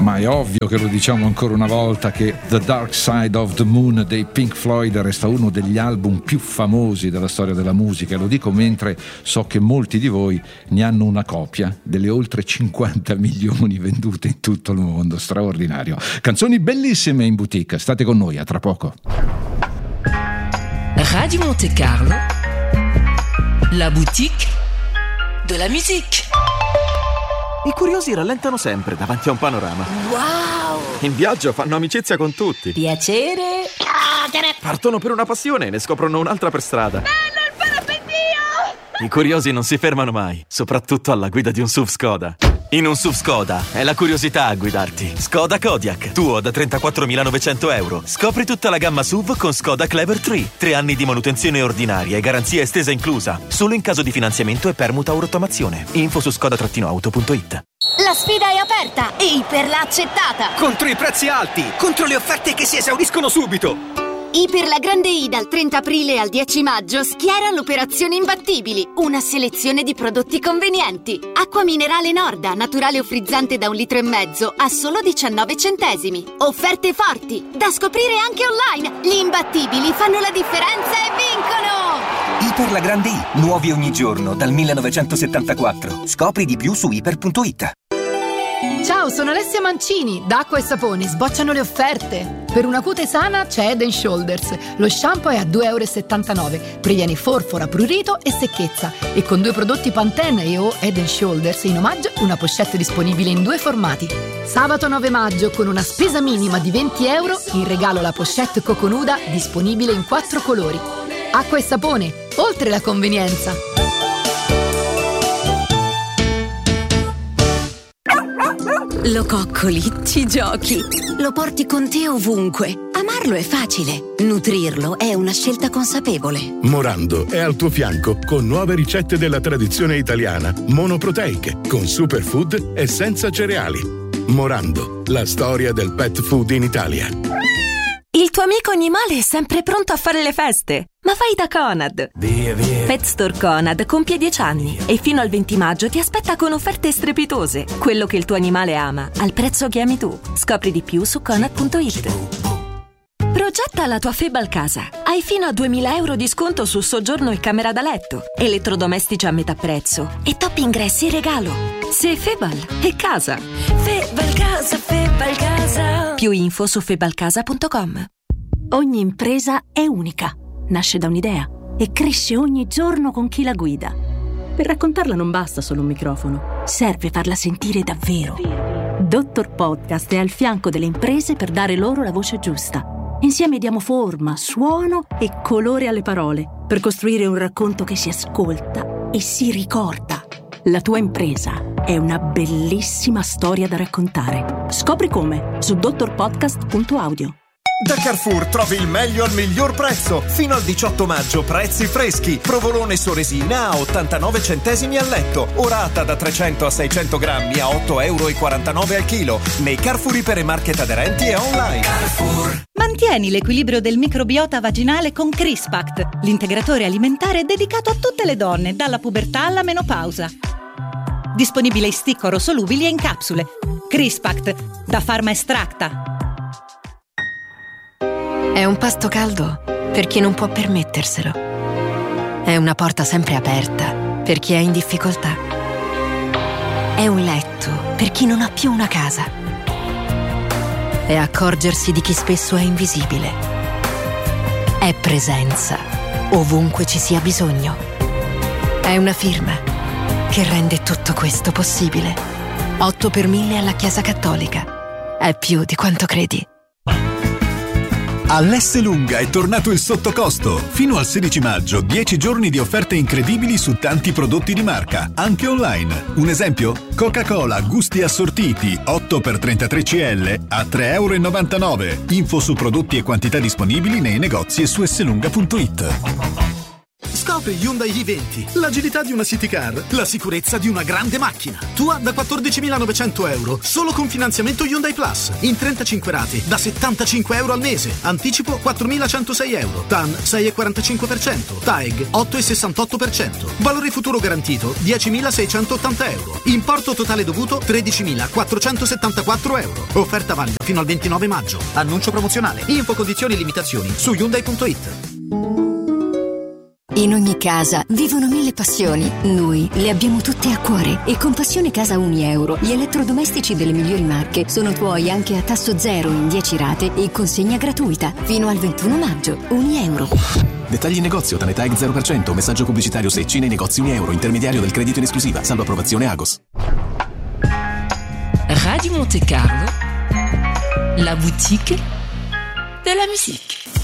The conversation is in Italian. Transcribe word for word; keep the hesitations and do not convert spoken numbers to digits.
ormai ovvio che lo diciamo ancora una volta, che The Dark Side of the Moon dei Pink Floyd resta uno degli album più famosi della storia della musica, e lo dico mentre so che molti di voi ne hanno una copia delle oltre cinquanta milioni vendute in tutto il mondo. Straordinario. Canzoni bellissime in boutique, state con noi, a tra poco. Radio Monte Carlo, la boutique de la musique. I curiosi rallentano sempre davanti a un panorama. Wow! In viaggio fanno amicizia con tutti. Piacere. Partono per una passione e ne scoprono un'altra per strada. Bello il parapendio! I curiosi non si fermano mai, soprattutto alla guida di un S U V Skoda. In un S U V Skoda è la curiosità a guidarti. Skoda Kodiaq, tuo da trentaquattromilanovecento euro. Scopri tutta la gamma S U V con Skoda Clever tre. Tre anni di manutenzione ordinaria e garanzia estesa inclusa. Solo in caso di finanziamento e permuta o rottamazione. Info su skoda auto punto it. La sfida è aperta e Iper l'ha accettata. Contro i prezzi alti, contro le offerte che si esauriscono subito. Iper la Grande I dal trenta aprile al dieci maggio schiera l'operazione Imbattibili, una selezione di prodotti convenienti. Acqua minerale Norda, naturale o frizzante da un litro e mezzo a solo diciannove centesimi. Offerte forti, da scoprire anche online. Gli imbattibili fanno la differenza e vincono! Iper la Grande I, nuovi ogni giorno dal millenovecentosettantaquattro. Scopri di più su iper punto it. Ciao, sono Alessia Mancini. Da Acqua e Sapone sbocciano le offerte. Per una cute sana c'è Head and Shoulders. Lo shampoo è a due e settantanove euro. Previene forfora, prurito e secchezza. E con due prodotti Pantene e o Head and Shoulders in omaggio, una pochette disponibile in due formati. Sabato nove maggio, con una spesa minima di venti euro, in regalo la pochette Coconuda disponibile in quattro colori. Acqua e Sapone, oltre la convenienza. Lo coccoli, ci giochi, lo porti con te ovunque. Amarlo è facile, nutrirlo è una scelta consapevole. Morando è al tuo fianco con nuove ricette della tradizione italiana, monoproteiche, con superfood e senza cereali. Morando, la storia del pet food in Italia. Il tuo amico animale è sempre pronto a fare le feste. Ma vai da Conad. Via, via. Pet Store Conad compie dieci anni e fino al venti maggio ti aspetta con offerte strepitose. Quello che il tuo animale ama, al prezzo che ami tu. Scopri di più su conad punto it. Progetta la tua Febal casa. Hai fino a duemila euro di sconto su soggiorno e camera da letto, elettrodomestici a metà prezzo e top ingressi in regalo. Se Febal è casa. Febal casa, Febal casa. Più info su febalcasa punto com. Ogni impresa è unica, nasce da un'idea e cresce ogni giorno con chi la guida. Per raccontarla non basta solo un microfono, serve farla sentire davvero. Dottor Podcast è al fianco delle imprese per dare loro la voce giusta. Insieme diamo forma, suono e colore alle parole per costruire un racconto che si ascolta e si ricorda. La tua impresa è una bellissima storia da raccontare. Scopri come su dottor podcast punto audio. Da Carrefour trovi il meglio al miglior prezzo. Fino al diciotto maggio prezzi freschi. Provolone Soresina a ottantanove centesimi al letto. Orata da trecento a seicento grammi a otto e quarantanove euro al chilo. Nei Carrefour Ipermarket aderenti e online. Carrefour. Mantieni l'equilibrio del microbiota vaginale con Crispact, l'integratore alimentare dedicato a tutte le donne, dalla pubertà alla menopausa. Disponibile in stick orosolubili e in capsule. Crispact, da Pharma Extracta. È un pasto caldo per chi non può permetterselo. È una porta sempre aperta per chi è in difficoltà. È un letto per chi non ha più una casa. È accorgersi di chi spesso è invisibile. È presenza ovunque ci sia bisogno. È una firma che rende tutto questo possibile. otto per mille alla Chiesa Cattolica. È più di quanto credi. All'Esselunga è tornato il sottocosto. Fino al sedici maggio, dieci giorni di offerte incredibili su tanti prodotti di marca, anche online. Un esempio? Coca-Cola gusti assortiti otto per trentatré centilitri a tre e novantanove euro. Info su prodotti e quantità disponibili nei negozi e su esselunga punto it. Scopri nuove Hyundai i venti. L'agilità di una city car, la sicurezza di una grande macchina. Tua da quattordicimilanovecento euro, solo con finanziamento Hyundai Plus. In trentacinque rate, da settantacinque euro al mese. Anticipo quattromilacentosei euro. T A N sei virgola quarantacinque per cento. T A E G otto virgola sessantotto per cento. Valore futuro garantito diecimilaseicentottanta euro. Importo totale dovuto tredicimilaquattrocentosettantaquattro euro. Offerta valida fino al ventinove maggio. Annuncio promozionale. Info, condizioni e limitazioni su Hyundai punto it. In ogni casa vivono mille passioni. Noi le abbiamo tutte a cuore. E con Passione Casa Unieuro, gli elettrodomestici delle migliori marche sono tuoi anche a tasso zero in dieci rate e consegna gratuita fino al ventuno maggio. Unieuro. Dettagli in negozio, T A N E T A E G zero per cento, messaggio pubblicitario secci nei negozi Unieuro, intermediario del credito in esclusiva, salvo approvazione Agos. Radio Monte Carlo, la boutique de la musique.